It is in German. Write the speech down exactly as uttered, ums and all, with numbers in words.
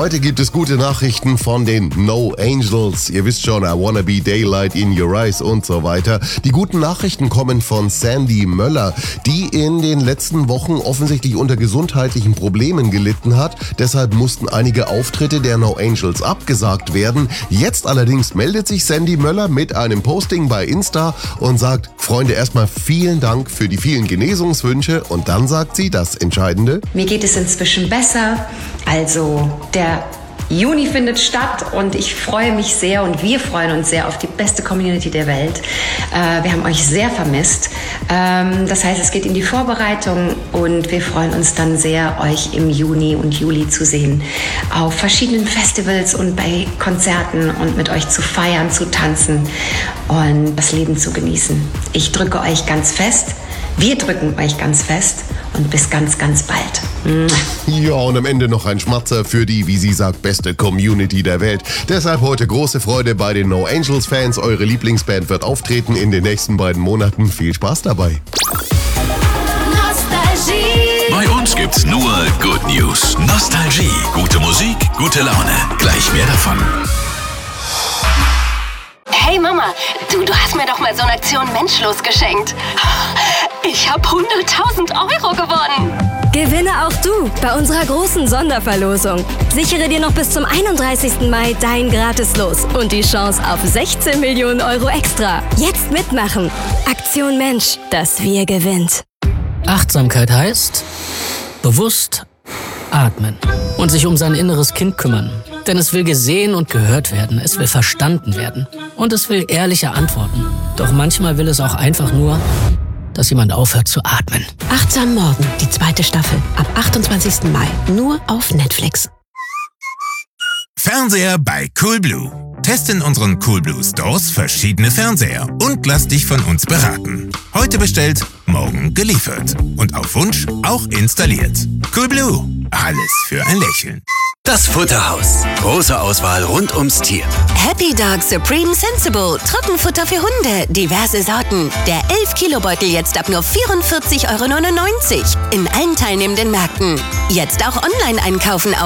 Heute gibt es gute Nachrichten von den No Angels. Ihr wisst schon, I wanna be daylight in your eyes und so weiter. Die guten Nachrichten kommen von Sandy Möller, die in den letzten Wochen offensichtlich unter gesundheitlichen Problemen gelitten hat. Deshalb mussten einige Auftritte der No Angels abgesagt werden. Jetzt allerdings meldet sich Sandy Möller mit einem Posting bei Insta und sagt, Freunde, erstmal vielen Dank für die vielen Genesungswünsche. Und dann sagt sie das Entscheidende. Mir geht es inzwischen besser. Also der Juni findet statt und ich freue mich sehr und wir freuen uns sehr auf die beste Community der Welt. Äh, wir haben euch sehr vermisst. Ähm, das heißt, es geht in die Vorbereitung und wir freuen uns dann sehr, euch im Juni und Juli zu sehen. Auf verschiedenen Festivals und bei Konzerten und mit euch zu feiern, zu tanzen und das Leben zu genießen. Ich drücke euch ganz fest. Wir drücken euch ganz fest und bis ganz, ganz bald. Ja, und am Ende noch ein Schmatzer für die, wie sie sagt, beste Community der Welt. Deshalb heute große Freude bei den No Angels Fans. Eure Lieblingsband wird auftreten in den nächsten beiden Monaten. Viel Spaß dabei. Nostalgie. Bei uns gibt's nur Good News. Nostalgie. Gute Musik, gute Laune. Gleich mehr davon. Hey Mama, du, du hast mir doch mal so eine Aktion Menschlos geschenkt. Ich habe hunderttausend Euro gewonnen. Gewinne auch du bei unserer großen Sonderverlosung. Sichere dir noch bis zum einunddreißigsten Mai dein Gratis-Los und die Chance auf sechzehn Millionen Euro extra. Jetzt mitmachen. Aktion Mensch, das Wir gewinnt. Achtsamkeit heißt bewusst atmen und sich um sein inneres Kind kümmern. Denn es will gesehen und gehört werden, es will verstanden werden und es will ehrliche Antworten. Doch manchmal will es auch einfach nur, dass jemand aufhört zu atmen. Achtsam Morgen, die zweite Staffel, ab achtundzwanzigsten Mai, nur auf Netflix. Fernseher bei Coolblue. Teste in unseren Coolblue Stores verschiedene Fernseher und lass dich von uns beraten. Heute bestellt, morgen geliefert. Und auf Wunsch auch installiert. Coolblue, alles für ein Lächeln. Das Futterhaus. Große Auswahl rund ums Tier. Happy Dog Supreme Sensible. Trockenfutter für Hunde. Diverse Sorten. Der elf Kilo Beutel jetzt ab nur vierundvierzig Euro neunundneunzig. In allen teilnehmenden Märkten. Jetzt auch online einkaufen auf